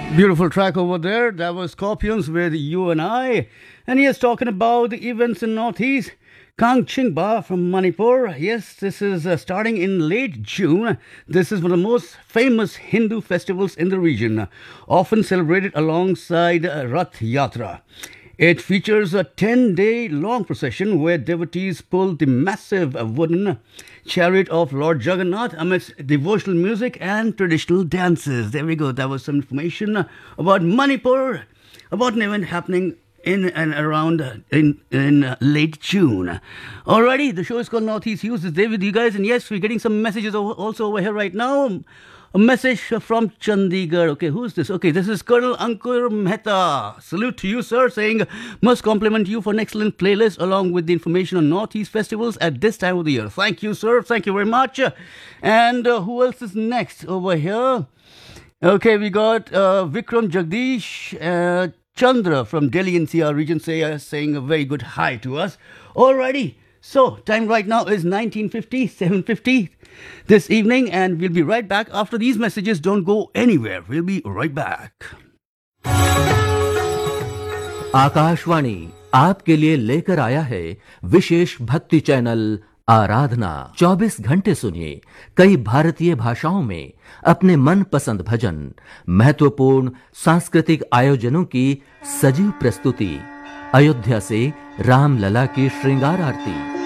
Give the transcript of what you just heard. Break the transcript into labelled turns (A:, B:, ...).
A: Beautiful track over there. That was Scorpions with You and I. And he is talking about the events in Northeast. Kangchingba from Manipur. Yes, this is starting in late June. This is one of the most famous Hindu festivals in the region, often celebrated alongside Rath Yatra. It features a 10-day long procession where devotees pull the massive wooden chariot of Lord Jagannath amidst devotional music and traditional dances. There we go. That was some information about Manipur, about an event happening in and around in late June. Alrighty, the show is called Northeast News. It's there with you guys, and yes, we're getting some messages also over here right now. A message from Chandigarh. Okay, who's this? Okay, this is Colonel Ankur Mehta. Salute to you, sir, saying, must compliment you for an excellent playlist along with the information on Northeast festivals at this time of the year. Thank you, sir. Thank you very much. And who else is next over here? Okay, we got Vikram Jagdish Chandra from Delhi NCR region saying a very good hi to us. Alrighty. So, time right now is 19:50, 7:50 this evening, and we'll be right back after these messages. Don't go anywhere. We'll be right back.
B: Akashvani आपके लिए लेकर आया है विशेष भक्ति channel आराधना। 24 घंटे सुनिए कई भारतीय भाषाओं में अपने मनपसंद भजन, महत्वपूर्ण सांस्कृतिक आयोजनों की सजीव प्रस्तुति, अयोध्या से रामलला की श्रृंगार आरती,